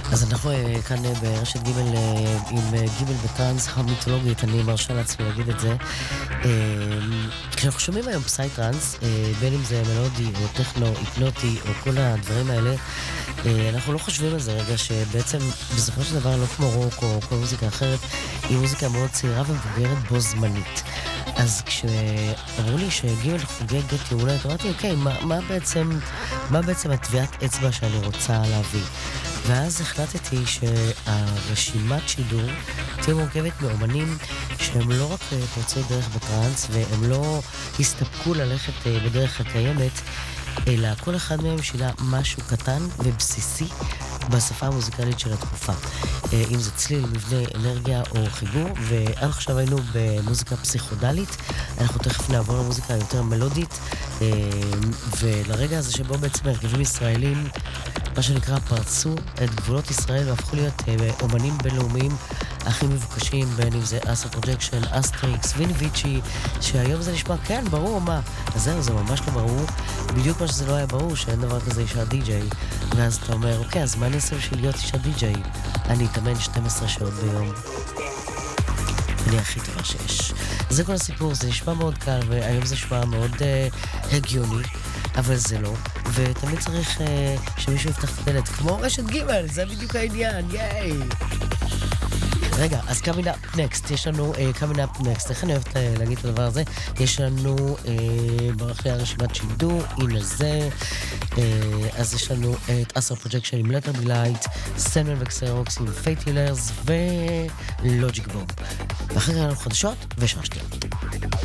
אז אנחנו כאן ברשת ג' עם ג' בטרנס המיתולוגית, אני מרשה לעצמי להגיד את זה. כשאנחנו שומעים היום פסאי טרנס, בין אם זה מלודי או טכנו, היפנוטי או כל הדברים האלה, אנחנו לא חושבים על זה רגע שבעצם בסופו של דבר לא כמו רוק או כל מוזיקה אחרת, היא מוזיקה מאוד צעירה ומבוגרת בו זמנית. אז כשאמרו לי שגימל חוגג את יום הולדת, אמרתי, אוקיי, מה בעצם הטביעת אצבע שאני רוצה להביא? ואז החלטתי שהרשימת שידור תהיה מורכבת מאומנים שהם לא רק פורצי דרך בטרנס, והם לא הסתפקו ללכת בדרך הקיימת, אלא כל אחד מהם שינה משהו קטן ובסיסי בשפה המוזיקלית של התקופה. אם זה צליל, מבנה, אנרגיה או חיבור, ועד עכשיו היינו במוזיקה פסיכודלית, אנחנו תכף נעבור למוזיקה יותר מלודית, ולרגע הזה שבו בעצם הרכבים ישראלים, מה שנקרא, פרצו את גבולות ישראל והפכו להיות אומנים בינלאומיים הכי מבוקשים, בין אם זה אסה פרוג'קשן, אסטריקס, ויניביצ'י, שהיום זה נשמע, כן, ברור מה. אז זהו, זה ממש לא ברור. בדיוק מה שזה לא היה ברור, שאין דבר כזה אישה די-ג'יי. ואז אתה אומר, אוקיי, אז מה אני אעשה בשביל להיות אישה די-ג'יי? אני אתאמן 12 שעות ביום. אני הכי טובה שיש. זה כל הסיפור, זה נשמע מאוד קל, והיום זה נשמע מאוד הגיוני, אבל זה לא. ותמיד צריך שמישהו יפתח את הדלת, כמו רשת ג', זה בדיוק העניין, ייי! רגע, אז coming up next, יש לנו coming up next, איך אני אוהבת להגיד את הדבר הזה? יש לנו ברחבי הרשימת שידור, הנה זה, אז יש לנו את אסר פרוג'קשן עם לטר בלייט, סנמן וקסרוקס עם פייטילרס ולוג'יק בום. ואחרי לנו חדשות ושעה שתיים.